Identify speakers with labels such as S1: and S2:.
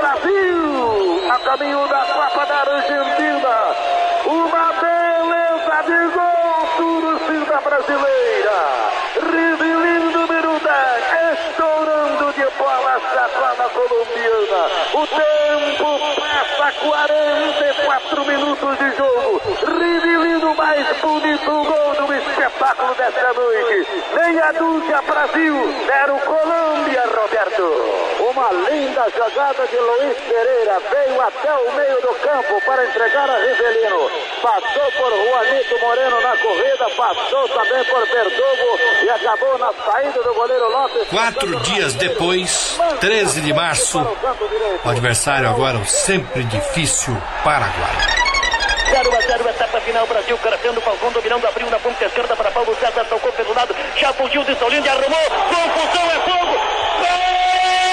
S1: Brasil, a caminho da Copa da Argentina. Uma beleza de gol, torcida brasileira. Rivelino número 10, estourando de bola chapada colombiana. O tempo passa, 44 minutos de jogo. Rivelino mais bonito gol do espetáculo desta noite. Meia dúzia Brasil, 0 Colômbia, Roberto. Uma linda jogada de Luiz Pereira, veio até o meio do campo para entregar a Rivelino. Passou por Juanito Moreno na corrida, passou também por Verdugo e acabou na saída do goleiro Lopes.
S2: 4 dias depois, 13 de março, o adversário agora o sempre difícil Paraguai.
S3: 0-0, etapa final, Brasil crescendo, Falcão dominando, abriu na ponta esquerda para Paulo César, tocou pelo lado, já fugiu de Solinho, arrumou,